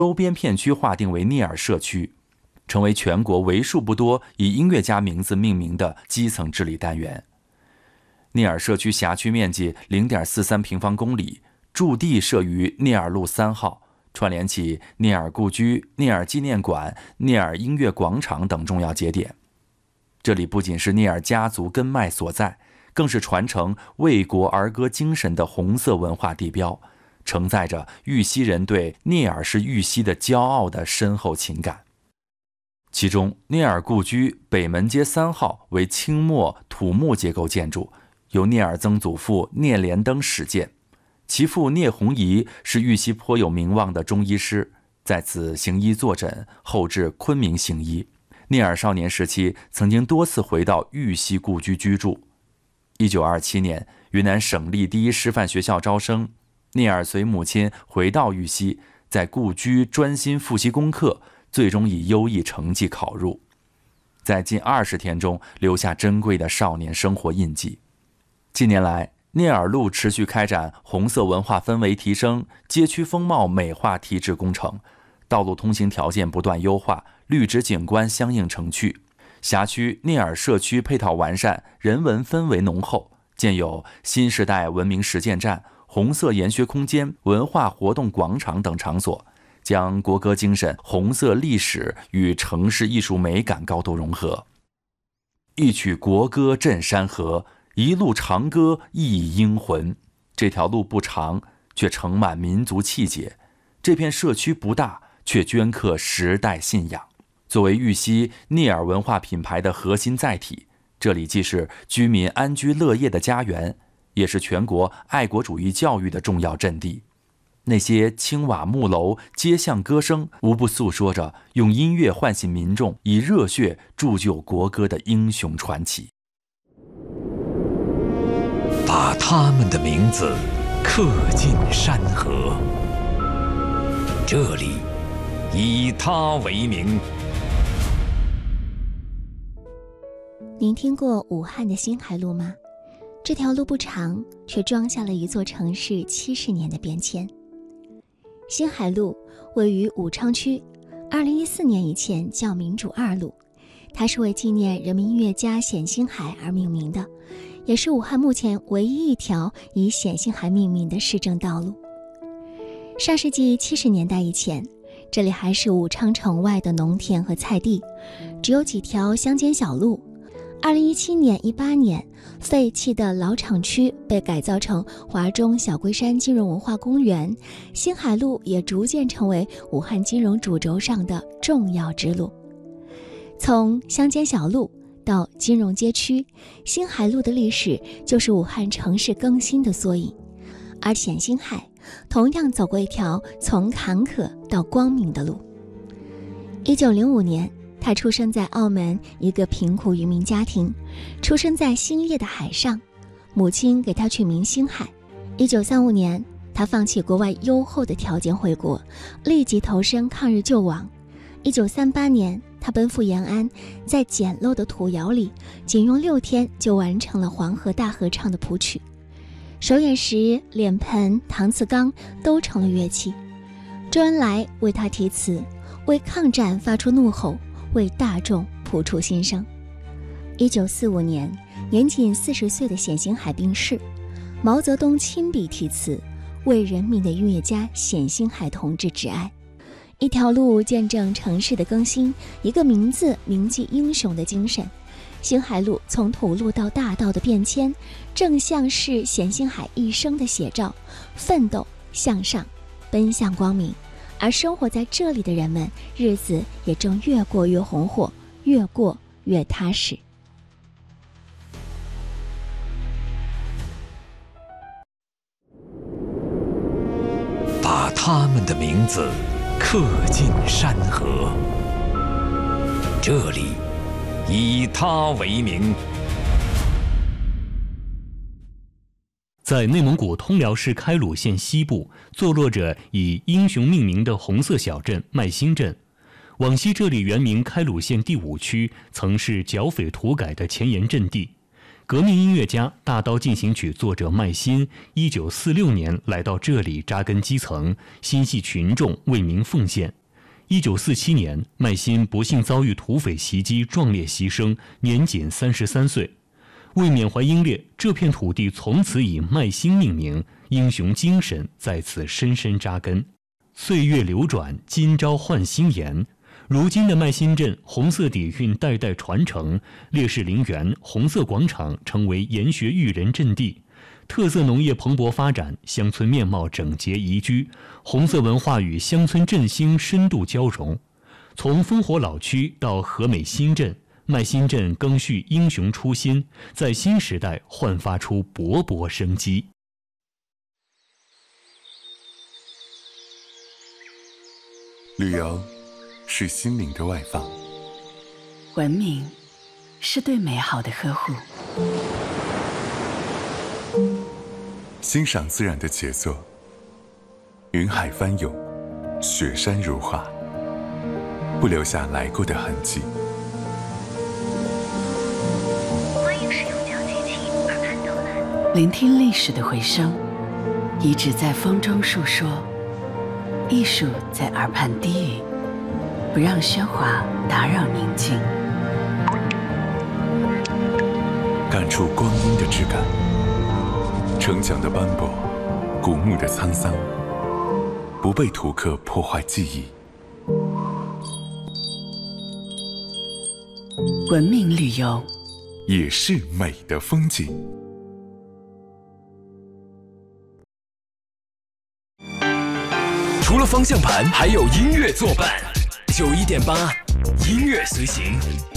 周边片区划定为聂耳社区，成为全国为数不多以音乐家名字命名的基层治理单元。聂耳社区辖区面积 0.43 平方公里，驻地设于聂耳路3号，串联起聂耳故居、聂耳纪念馆、聂耳音乐广场等重要节点。这里不仅是聂耳家族根脉所在，更是传承卫国儿歌精神的红色文化地标，承载着玉溪人对聂耳是玉溪的骄傲的深厚情感。其中，聂耳故居北门街3号为清末土木结构建筑，由聂耳曾祖父聂连登始建，其父聂弘仪是玉溪颇有名望的中医师，在此行医坐诊，后至昆明行医。聂耳少年时期曾经多次回到玉溪故居居住。1927年，云南省立第一师范学校招生，聂耳随母亲回到玉溪，在故居专心复习功课，最终以优异成绩考入，在近20天中留下珍贵的少年生活印记。近年来，聂耳路持续开展红色文化氛围提升、街区风貌美化提质工程，道路通行条件不断优化，绿植景观相应成趣。辖区聂耳社区配套完善，人文氛围浓厚，建有新时代文明实践站、红色研学空间、文化活动广场等场所，将国歌精神、红色历史与城市艺术美感高度融合。一曲国歌震山河，一路长歌忆英魂。这条路不长，却盛满民族气节；这片社区不大，却镌刻时代信仰。作为玉溪聂耳文化品牌的核心载体，这里既是居民安居乐业的家园，也是全国爱国主义教育的重要阵地。那些青瓦木楼、街巷歌声，无不诉说着用音乐唤醒民众、以热血铸就国歌的英雄传奇。 把他们的名字刻进山河，这里以他为名。 您听过武汉的新海路吗？这条路不长，却装下了一座城市70年的变迁。新海路位于武昌区，2014年以前叫民主2路，它是为纪念人民音乐家冼星海而命名的，也是武汉目前唯一一条以冼星海命名的市政道路。上世纪70年代以前，这里还是武昌城外的农田和菜地，只有几条乡间小路。2017年、18年，废弃的老厂区被改造成华中小龟山金融文化公园，新海路也逐渐成为武汉金融主轴上的重要支路。从乡间小路到金融街区，新海路的历史就是武汉城市更新的缩影。而冼星海同样走过一条从坎坷到光明的路。1905年，他出生在澳门一个贫苦渔民家庭，出生在兴业的海上，母亲给他取名星海。1935年，他放弃国外优厚的条件回国，立即投身抗日救亡。1938年，他奔赴延安，在简陋的土窑里，仅用6天就完成了《黄河大合唱》的谱曲。手眼石、脸盆、搪瓷缸都成了乐器。周恩来为他题词，为抗战发出怒吼，为大众谱出心声。1945年，年仅40岁的冼星海病逝，毛泽东亲笔题词，为人民的音乐家冼星海同志致哀。一条路见证城市的更新，一个名字铭记英雄的精神。星海路从土路到大道的变迁，正像是冼星海一生的写照，奋斗向上，奔向光明。而生活在这里的人们，日子也正越过越红火，越过越踏实。 把他们的名字刻进山河，这里以他为名。 在内蒙古通辽市开鲁县西部，坐落着以英雄命名的红色小镇麦兴镇。往昔这里原名开鲁县第5区，曾是剿匪土改的前沿阵地。 革命音乐家、大刀进行曲作者麦辛1946年来到这里扎根基层，心系群众，为民奉献。1947年，麦辛不幸遭遇土匪袭击，壮烈牺牲，年仅33岁。为缅怀英烈，这片土地从此以麦辛命名，英雄精神在此深深扎根。岁月流转，今朝换新颜。如今的麦辛镇红色底蕴代代传承，烈士陵园、红色广场成为研学育人阵地，特色农业蓬勃发展，乡村面貌整洁宜居，红色文化与乡村振兴深度交融。从烽火老区到和美新镇，麦辛镇更续英雄初心，在新时代焕发出勃勃生机。 旅游是心灵的外放， 文明是对美好的呵护， 欣赏自然的杰作，云海翻涌，雪山如画，不留下来过的痕迹。 欢迎使用脚机器耳畔导览， 聆听历史的回声，遗址在风中述说，艺术在耳畔低语，不让喧哗打扰宁静， 感触光阴的质感，城墙的斑驳，古墓的沧桑，不被图刻破坏记忆。 文明旅游也是美的风景。 除了方向盘，还有音乐作伴。91.8，音乐随行。